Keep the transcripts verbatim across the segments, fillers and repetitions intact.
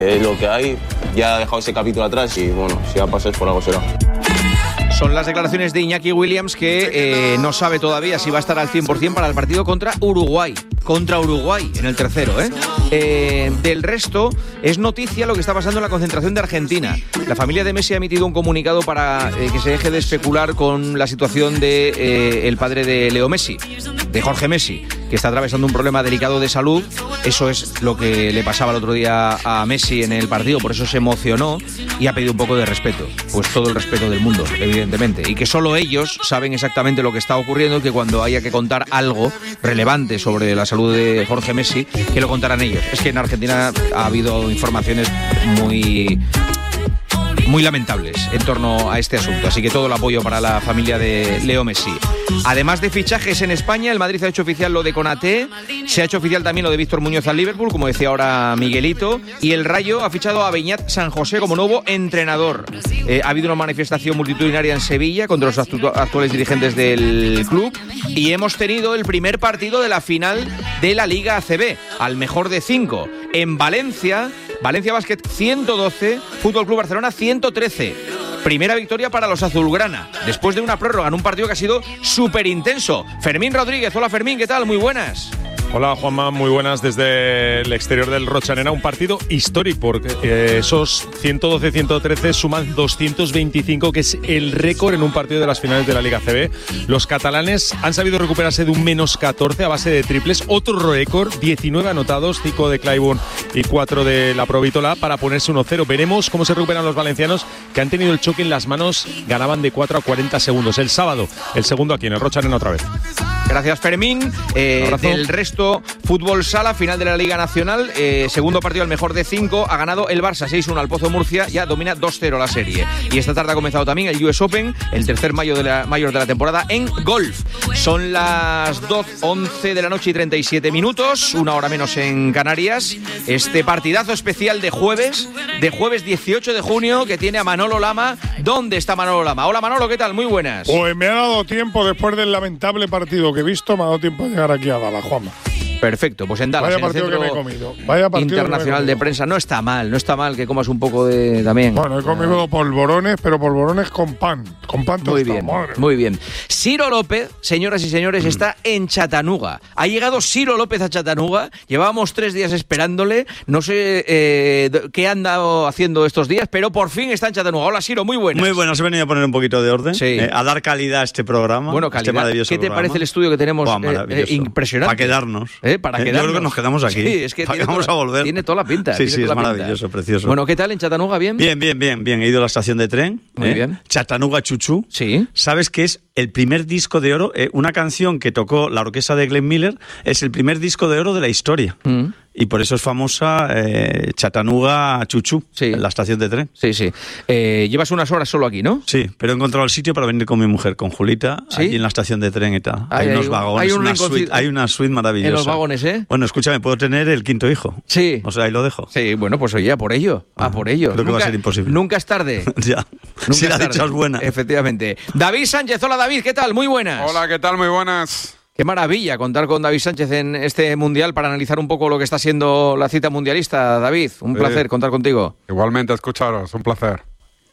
Es lo que hay, ya ha dejado ese capítulo atrás y bueno, si va a pasar por algo será. Son las declaraciones de Iñaki Williams que eh, no sabe todavía si va a estar al cien por ciento para el partido contra Uruguay. Contra Uruguay, en el tercero, ¿eh? ¿eh? Del resto, es noticia lo que está pasando en la concentración de Argentina. La familia de Messi ha emitido un comunicado para eh, que se deje de especular con la situación de eh, el padre de Leo Messi, de Jorge Messi, que está atravesando un problema delicado de salud. Eso es lo que le pasaba el otro día a Messi en el partido, por eso se emocionó y ha pedido un poco de respeto. Pues todo el respeto del mundo, evidentemente. Y que solo ellos saben exactamente lo que está ocurriendo y que cuando haya que contar algo relevante sobre la salud de Jorge Messi, que lo contarán ellos. Es que en Argentina ha habido informaciones muy... muy lamentables en torno a este asunto, así que todo el apoyo para la familia de Leo Messi. Además de fichajes en España, el Madrid ha hecho oficial lo de Konaté, se ha hecho oficial también lo de Víctor Muñoz al Liverpool, como decía ahora Miguelito, y el Rayo ha fichado a Beñat San José como nuevo entrenador. Eh, ha habido una manifestación multitudinaria en Sevilla contra los actu- actuales dirigentes del club y hemos tenido el primer partido de la final de la Liga A C B, al mejor de cinco, en Valencia. Valencia Basket ciento doce, Fútbol Club Barcelona ciento trece. Primera victoria para los azulgrana, después de una prórroga en un partido que ha sido súper intenso. Fermín Rodríguez, hola Fermín, ¿qué tal? Muy buenas. Hola Juanma, muy buenas desde el exterior del Rocha Arena. Un partido histórico porque eh, esos ciento doce ciento trece suman doscientos veinticinco, que es el récord en un partido de las finales de la Liga A C B. Los catalanes han sabido recuperarse de un menos catorce a base de triples. Otro récord, diecinueve anotados, cinco de Clyburn y cuatro de la Provítola para ponerse uno cero. Veremos cómo se recuperan los valencianos, que han tenido el choque en las manos, ganaban de cuatro a cuarenta segundos. El sábado, el segundo aquí en el Rocha Arena otra vez. Gracias Fermín. Eh, del resto, fútbol sala, final de la Liga Nacional, eh, segundo partido al mejor de cinco, ha ganado el Barça seis uno al Pozo Murcia, ya domina dos cero la serie. Y esta tarde ha comenzado también el U S Open, el tercer mayo de la, mayor de la temporada en golf. Son las doce once de la noche y treinta y siete minutos, una hora menos en Canarias. Este partidazo especial de jueves, de jueves dieciocho de junio, que tiene a Manolo Lama. ¿Dónde está Manolo Lama? Hola Manolo, ¿qué tal? Muy buenas. Pues me ha dado tiempo, después del lamentable partido que he visto, me ha dado tiempo de llegar aquí a Dallas, Juanma. Perfecto, pues en Dallas, Vaya en el partido Centro que me he comido. Vaya partido Internacional que me he de Prensa. No está mal, no está mal que comas un poco de también. Bueno, he comido polvorones, pero polvorones con pan. Con pan tostado. Muy bien, madre. muy bien. Ciro López, señoras y señores, mm. está en Chattanooga. Ha llegado Ciro López a Chattanooga. Llevábamos tres días esperándole. No sé eh, qué ha andado haciendo estos días, pero por fin está en Chattanooga. Hola, Ciro, muy buenas. Muy buenas, he venido a poner un poquito de orden, sí. eh, a dar calidad a este programa. Bueno, calidad. Este maravilloso ¿Qué te programa. parece el estudio que tenemos? Buah, maravilloso. Eh, eh, impresionante. Para quedarnos. Eh, para eh, quedarnos. Yo creo que nos quedamos aquí. Sí, es que para que vamos toda, a volver. Tiene toda la pinta. Sí, sí, es pinta. maravilloso, precioso. Bueno, ¿qué tal en Chattanooga? ¿Bien? Bien, bien, bien, bien. He ido a la estación de tren. Muy eh, bien. Chattanooga Chuchu. Sí. ¿Sabes qué es el primer disco de oro? Eh, una canción que tocó la orquesta de Glenn Miller es el primer disco de oro de la historia. Mm. Y por eso es famosa eh, Chattanooga Chuchu, sí. la estación de tren. Sí, sí. Eh, llevas unas horas solo aquí, ¿no? Sí, pero he encontrado el sitio para venir con mi mujer, con Julita, ¿sí? allí en la estación de tren y tal. Hay, hay unos hay, vagones, hay un una suite, hay una suite maravillosa. En los vagones, ¿eh? Bueno, escúchame, puedo tener el quinto hijo. Sí. O sea, ahí lo dejo. Sí, bueno, pues oye, a por ello, a ah, por ello. Creo nunca, que va a ser imposible. Nunca es tarde. Ya. Nunca si es la tarde. dicha es buena. Efectivamente. David Sánchez, hola David, ¿qué tal? Muy buenas. Hola, ¿qué tal? Muy buenas. Qué maravilla contar con David Sánchez en este Mundial para analizar un poco lo que está siendo la cita mundialista. David, un placer eh, contar contigo. Igualmente, escucharos, un placer.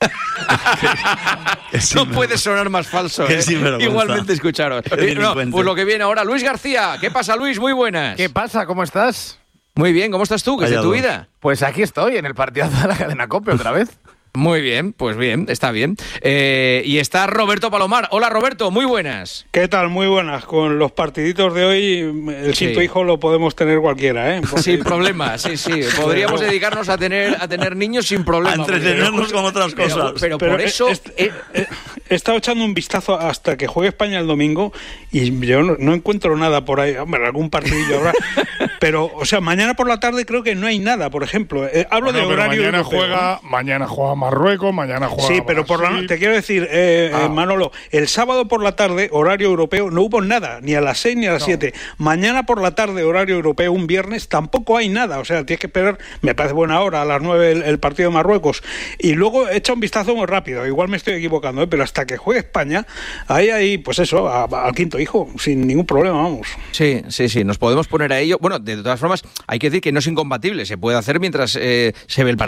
No puede sonar más falso, ¿eh? Igualmente escucharos. Eh, no, pues lo que viene ahora, Luis García. ¿Qué pasa, Luis? Muy buenas. ¿Qué pasa? ¿Cómo estás? Muy bien, ¿cómo estás tú? ¿Qué es de tu vida? Pues aquí estoy, en el partidazo de la cadena COPE otra vez. Muy bien, pues bien, está bien. Eh, y está Roberto Palomar. Hola Roberto, muy buenas. ¿Qué tal? Muy buenas. Con los partiditos de hoy, el sí. quinto hijo lo podemos tener cualquiera, ¿eh? Porque... Sin problema, sí, sí. Podríamos pero... dedicarnos a tener a tener niños sin problema. A entretenernos con otras pero, cosas. Pero, pero, pero por eso... He, he, he, he estado echando un vistazo hasta que juegue España el domingo y yo no, no encuentro nada por ahí. Hombre, algún partidillo habrá. Pero, o sea, mañana por la tarde creo que no hay nada, por ejemplo. Eh, hablo bueno, de horario mañana europeo, juega, ¿no? mañana juega Marruecos, mañana juega Sí, pero por la Brasil. no- te quiero decir, eh, Ah. eh, Manolo, el sábado por la tarde, horario europeo, no hubo nada, ni a las seis ni a las siete. Mañana por la tarde, horario europeo, un viernes, tampoco hay nada. O sea, tienes que esperar, me parece buena hora, a las nueve el, el partido de Marruecos. Y luego echa un vistazo muy rápido, igual me estoy equivocando, ¿eh? Pero hasta que juegue España, ahí hay, pues eso, a- al quinto hijo, sin ningún problema, vamos. Sí, sí, sí, nos podemos poner a ello. Bueno, de todas formas, hay que decir que no es incompatible, se puede hacer mientras eh, se ve el partido.